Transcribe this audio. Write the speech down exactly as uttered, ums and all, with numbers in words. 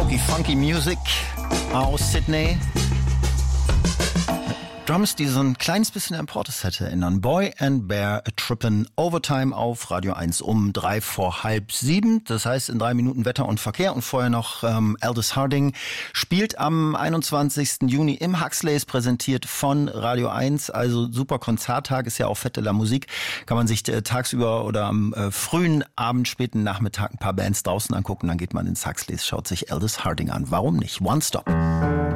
Funky, funky Music aus Sydney. Drums, die so ein kleines bisschen an Portishead erinnern. Boy and Bear Trippin' Overtime auf Radio eins um drei vor halb sieben. Das heißt in drei Minuten Wetter und Verkehr. Und vorher noch ähm, Aldous Harding spielt am einundzwanzigsten Juni im Huxleys, präsentiert von Radio eins. Also super Konzerttag, ist ja auch Fête de la Musique. Kann man sich äh, tagsüber oder am äh, frühen Abend, späten Nachmittag ein paar Bands draußen angucken. Dann geht man ins Huxleys, schaut sich Aldous Harding an. Warum nicht? One Stop.